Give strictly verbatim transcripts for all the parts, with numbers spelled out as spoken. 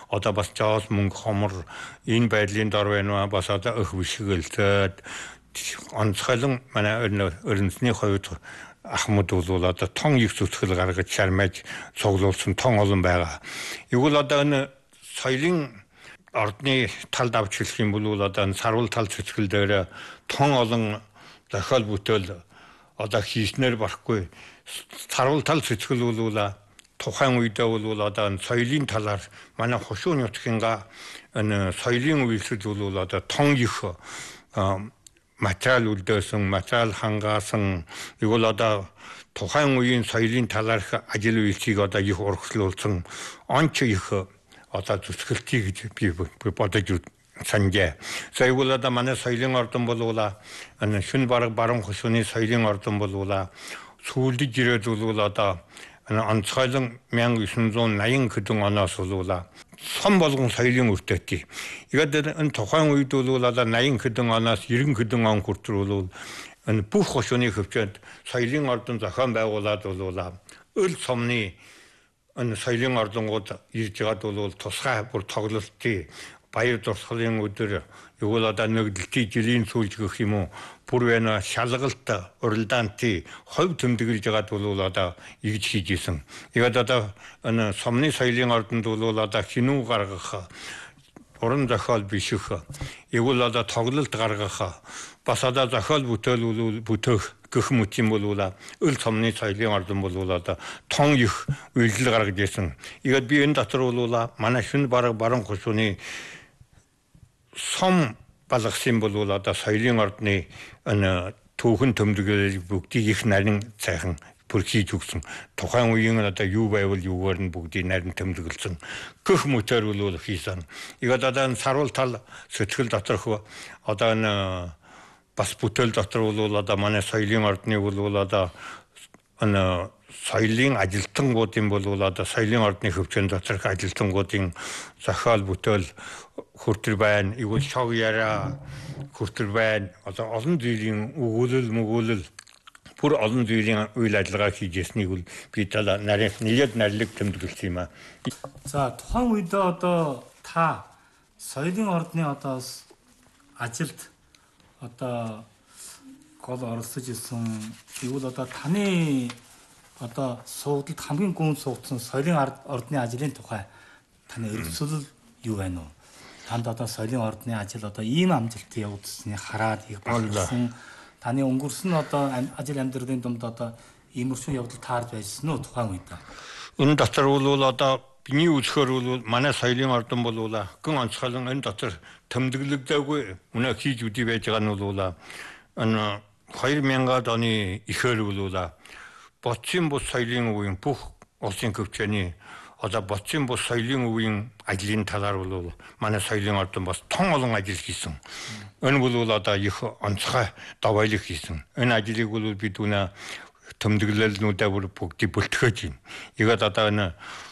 одоо бас жаал мөнгө хомор энэ байдлын дор байна бас одоо өх бишгэлзээд онцгойлон манай өрнөсний хувьд Ахмад бол одоо тон их зүтгэл гаргаж шармаж цуглуулсан тон олон байгаа. Игэл одоо энэ соёлын ордны талд авч хэлэх юм бол одоо сарвал тал зүтгэл дээр тон олон зохиол бүтээл одоо хийснээр барахгүй сарвал тал зүтгэл бол тухайн үедээ бол одоо соёлын талаар манай хошуун нутгийнхаа энэ соёлын үйлчлэл бол одоо тон их материал үлдээсэн, материал хангаасан игэл одоо тухайн үеийн соёлын талаарх ажил үйлчийг одоо их урагшлуулсан онч их одоо зүтгэлтий гэж би бодож санджээ. За игэл одоо манай соёлын ордон болуула энэ шүн бараг баруун хошууны соёлын ордон болуула сүүлдэж ирээд бол одоо онцгойлон мянга девятьсот восемьдесят хэдэн оноос болуула сон болгон соёлын өртөөтэй. Тэгээд энэ тухайн үед бол одоо восемьдесят хэдэн оноос девяносто хэдэн он хүртэл бол энэ бүх хошууны хөвчөнд соёлын ордон зохион байгуулад болуула өл сумны энэ соёлын ордонгууд ирж байгаад бол тусгай бүр тоглолтын баяр дурсгалын өдөр игэл одоо нэгдэлтийн жилийн сүүлж гэх юм уу бүр байна шалгалт уралдаанти ховь тэмдэглэж байгаад бол одоо игж хийж исэн. Тэгээд одоо энэ сумны соёлын ордонд бол одоо хинүү гаргах уран зохиол биших игэл одоо тоглолт гаргах бас одоо зохиол бүтээл бүтээх гэх мэт юм бол өл сумны соёлын ордон бол одоо тон их үйлдэл гаргаж исэн. Тэгээд би энэ дотор бол манай шүн бараг баруун хошууны сум балгасан бол одоо соёлын ордны энэ түүхэн төмдөглөл бүгдийг их нарийн цайхан бүр хийж өгсөн. Тухайн үеийн одоо юу байвал юугаар нь бүгдийг нарийн төмдөглөсөн. Гэх мэтэр бол хийсэн. Тэгээд одоо сарвал тал сэтгэл доторх одоо энэ бас бүтээл дотор бол одоо манай соёлын ордны бол одоо энэ соёлын ажилтнуудын бол одоо соёлын ордны хөвчөн доторх ажилтнуудын зохиол бүтээл хүртэр байна. Игэл шог яриа хүртэр байна. Одоо олон зүйлийн өгүүлэл мөгүүлэл бүр олон зүйлийн үйл ажиллагаа хийж яснийг бол би талаа нарийн нэлээд нарийн тэмдэглэсэн юм аа. За тухайн үедээ одоо та соёлын ордны одоо ажилд одоо гол оролцож исэн тэгвэл одоо таны одоо суугдалд хамгийн гүн суугдсан соёлын ордны ажлын тухай таны өрсөлдөл юу байна уу? Танд одоо соёлын ордны ажил одоо ийм амжилттай явагдсныг хараад их болсон. Таны өнгөрсөн одоо ажил амьдралын дунд одоо иймэрхүү явдал таарж байсан уу тухайн үед? Энэ дотор бол одоо биний үзэхээр бол манай соёлын ордон болуула гэн онцгойлон энэ дотор тэмдэглэгдээгүй үнэ хийж үдий байж байгаа нь болуула энэ две тысячи оны ихэр болуула боцын бус соёлын үеийн бүх улсын хөвчөний одоо боцын бус соёлын үеийн ажлын талаар бол манай соёлын ордон бас тон олон ажил хийсэн. Энэ бол одоо их онцгой даваалыг хийсэн. Энэ ажлыг бол бид үнэ тэмдэглэлнүүдээ бүр бүгдийг бүлтгэж байна. Игээд одоо энэ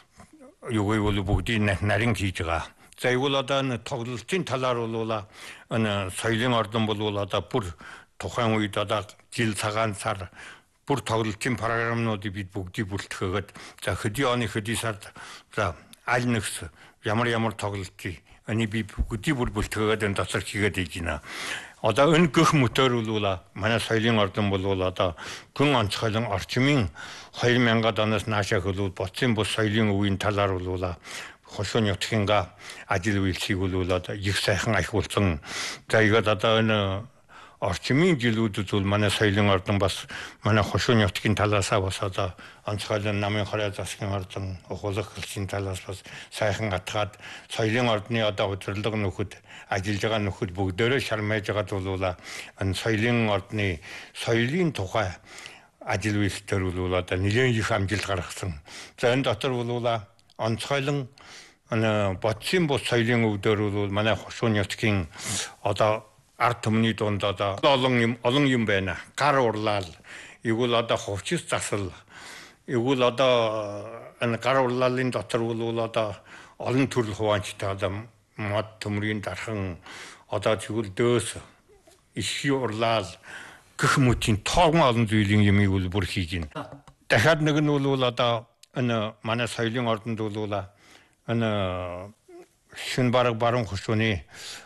юугүй бол бүгдийг нарийн хийж байгаа. За игэл одоо энэ тоглолтын талаар бол энэ соёлын ордон бол одоо бүр тухайн үед одоо жил цагаан сар бүр тоглолтын програмнуудыг бид бүгдийг бүртгэгээд за хэдийн оны хэдийн сард за аль нэгс ямар ямар тоглолтыг они би бүгдийг бүр бүртгэгээд энэ доцор хийгээд ийж байна. Одоо энэ гэх мэтэр бол манай соёлын ордон бол одоо гүн онцгойлон орчмын две тысячи оноос наашаа хөлөө боцын бус соёлын үеийн талаар бол хошуун нутгийнхаа ажил үйлсийг бол одоо их сайхан ахиулсан. За игээд одоо энэ орчмын жилүүдэд бол манай соёлын ордон бас манай хошуун нутгийн талаасаа бас одоо онцгойлон намын хорой засгийн ордон ухуулах хэлшийн талаас бас сайхан атгаад соёлын ордны одоо удирдлага нөхөд ажиллаж байгаа нөхөд бүгдээрээ шармайж байгаад бол энэ соёлын ордны соёлын тухай ажил үйлсээр бол одоо нэлээд их амжилт гаргасан. За энэ дотор бол онцгойлон энэ боцын бус соёлын өвдөр бол манай хошуун нутгийн одоо ард түмний дунд одоо олон юм олон юм байна. Гар урлал, игэл одоо хувьчис засал, игэл одоо энэ гар урлалын дотор бол одоо олон төрөл хуваанчтай одоо мод төмрийн дархан одоо тэгвэл дөөс иши урлал гэх мэтийн тоогон олон зүйлийн юмыг бол бүр хийж байна. Дахиад нэг нь бол одоо энэ манай соёлын ордонд бол энэ шин бараг баруун хошууны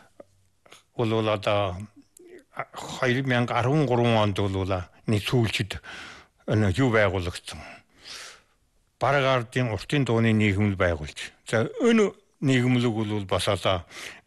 бол одоо хоёр мянга арван гурван онд бол нэг сүүлчид энэ юу байгуулагдсан. Бараг ардын уртын дууны нийгэмл байгуулж. За энэ нийгэмлэг бол бас одоо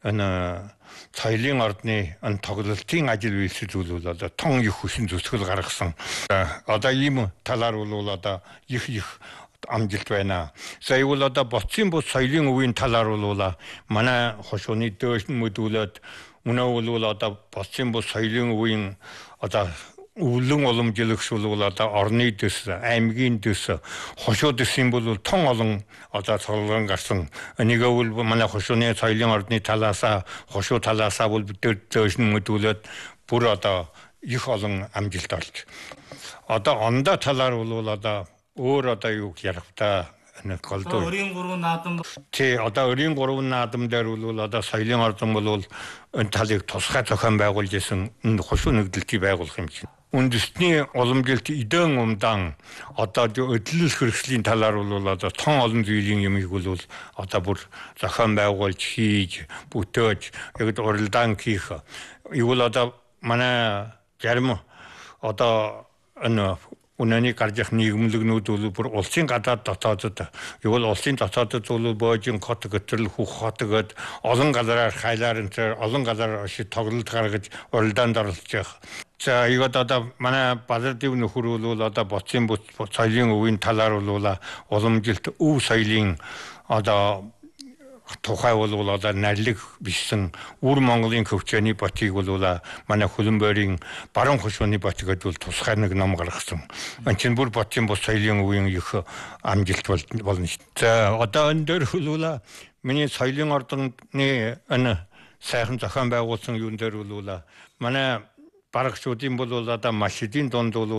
энэ соёлын ордны энэ тоглолтын ажил үйлсэл бол одоо тон их хүчин зүсгэл гаргасан. Одоо ийм талаар бол одоо их их амжилт байна. За юу бол одоо боцын бус соёлын үеийн талаар бол манай хошууны дөөш мөдүүлээд өнөө бол одоо боцын бус соёлын үеийн одоо өвлөн уламжлагч бол одоо орны дэс, аймгийн дэс, хошуу дэсийн бол тон олон одоо цолгон гарсан. Энийг бол манай хошууны соёлын ордны талаасаа, хошуу талаасаа бол бид дөөшн мөдүүлээд бүр одоо их олон амжилт олж. Одоо ондоо талаар бол одоо өөр одоо юу ярих та нэг голдоо. Өрийн гурван наадам. Тий, одоо өрийн гурван наадам дээр бол одоо соёлын ордон бол энэ талыг тусгай зохион байгуулж исэн энэ хошуу нэгдэлтийг байгуулах юм чинь. Үндэсний уламжилт эдэн умдан одоо өдлөл хэрэгслийн талаар бол одоо тон олон зүйлийн юмыг бол одоо бүр зохион байгуулж хийж бүтээж яг уралдаан хийх. Юу бол одоо манай зарим одоо энэ үнэний гарч нийгэмлэгнүүд бол бүр улсын гадаад дотоодод юу бол улсын дотоодод бол боожин хот гэтрэл хүүх хот гэд олон газараар хайлаар энэ олон газар шиг тоглолт гаргаж уралдаанд оролцож байгаа. За ийгод одоо манай базардив нөхөр бол одоо боцын соёлын өвийн талаар бол уламжилт өв соёлын одоо тухай бол одоо нарилэг бишсэн үр Монголын хөвчөөний ботыг бол манай хөлбөмбөрийн баруун хошууны бот гэдээ бол тусгай нэг ном гаргасан. Энэ чинь бүр боцын бус соёлын өвийн их амжилт болно шүү дээ. За одоо энэ дээр бол миний соёлын ордны энэ сайхан зохион байгуулсан юун дээр бол манай барагчдын бол одоо маш эдийн дунд бол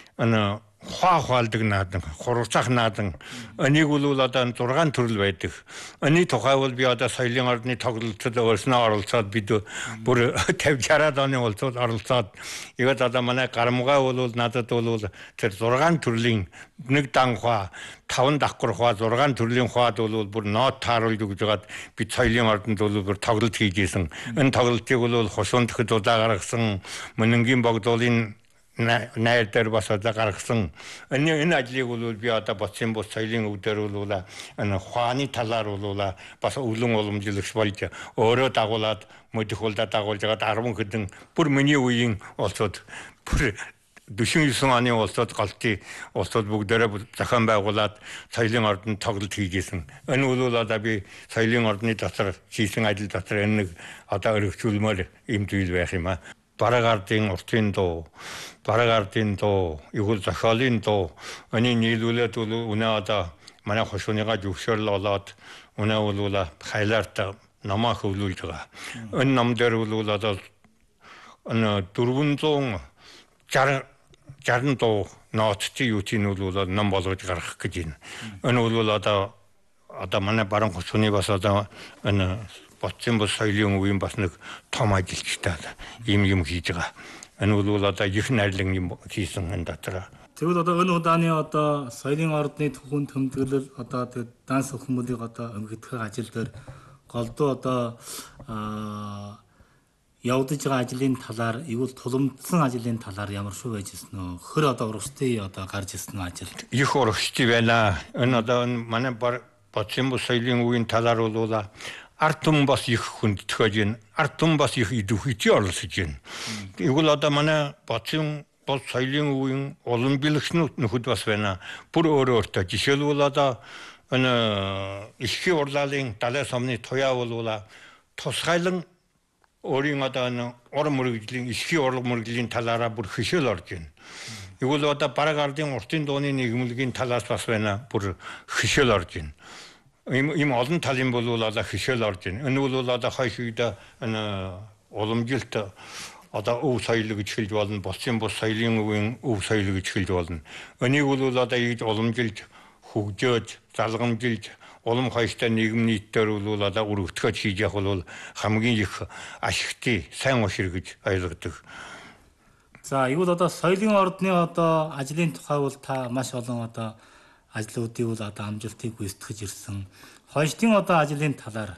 энэ хаа хаалдаг наадан, хурцах наадан энийг бол одоо зургаан төрөл байдаг. Эний тухай бол би одоо соёлын ордны тоглолтод өөрснөө оролцоод бид бүр тавьж шараад оны улсууд оролцоод ийгд одоо манай гарамгаа бол надад бол тэр зургаан төрлийн нэг дан хаа, таван давхар хаа, зургаан төрлийн хаад бол бүр нот тааруулж өгж байгаад бид соёлын ордонд бол бүр тоглолт хийж исэн. Энэ тоглолтыг бол хошуунд хэд удаа гаргасан, Мөнөнгийн богдуулын найр дээр бас одоо гаргасан. Энэ энэ ажлыг бол би одоо боцын бус соёлын өв дээр бол энэ хааны талаар бол бас өвлөн уламжлагч болж өөрөө дагуулад мөдөх улдаа дагуулж байгаад арван хэдэн бүр миний үеийн улсууд бүр дөрвөн девять оны улсууд галтын улсууд бүгдээрээ зохион байгуулад соёлын ордонд тоглолт хийжсэн. Энэ бол одоо би соёлын ордны дотор хийсэн ажил дотор энэ нэг одоо өргөжүүлмээр юм зүйл байх юм аа. Бараг ардын уртын дуу, бараг ардын дуу, игэл зохиолын дуу, энэ нийлүүлээд бол үнэ одоо манай хошууныгаа зөвшөөрөл олоод үнэ бол хайлаарт намаа хөвлүүлж байгаа. Энэ ном дээр бол одоо энэ дөрвөн шарин дуу нооттой юу тийм бол ном болгож гаргах гэж байна. Энэ бол одоо одоо манай баруун хошууны бас одоо энэ боцын бус соёлын үеийн бас нэг том ажилчтай юм юм хийж байгаа. Энэ бол одоо их найрлаг юм хийсэн энэ дотор. Тэгвэл одоо энэ удааны одоо соёлын ордны түүхэн тэмдэглэл одоо тэгээд данс өхмөлийг одоо өмгөдөх ажил дээр голдуу одоо явагдаж байгаа ажлын талаар игэл тулгымдсан ажлын талаар ямар шүү байж гисэн нөө хөр одоо урагштай одоо гарч ирсэн ажил. Их урагштай байна. Энэ одоо манай боцын бус соёлын үеийн талаар бол ард түмэн бас их хүндэтгэж байна. Ард түмэн бас их идэвхтэй оролцож байна. Игэл одоо манай боцын бус соёлын үеийн уламжлагчнууд нөхөд бас байна. Бүр өөрөө өөртөө жишээлбэл одоо энэ ихний урлалын далай сомны туяа бол тусгайлан өөрийн одоо энэ ор мөрөгжлийн ихний урлаг мөрөгжлийн талаараа бүр хишэл орж байна. Игэл одоо бараг ардын уртын дууны нийгэмлэгийн талаас бас байна. Бүр хишэл орж байна. Им им олон талын бол одоо хишэл орж байна. Энэ бол одоо хойш үед энэ уламжилт одоо өв соёл гэж хэлж болно. Боцын бус соёлын өвийн өв соёл гэж хэлж болно. Энийг бол одоо ийж уламжилж, хөгжөөж, залгамжилж, улам хойштой нийгэм нийтээр бол одоо өргөтгөж хийж явах бол хамгийн их ашигтай, сайн ушир гэж ойлгодог. За, юу бол одоо соёлын ордны одоо ажлын тухай бол та маш олон одоо ажлуудыг бол одоо амжилтыг гүйцэтгэж ирсэн. Хойштын одоо ажлын талаар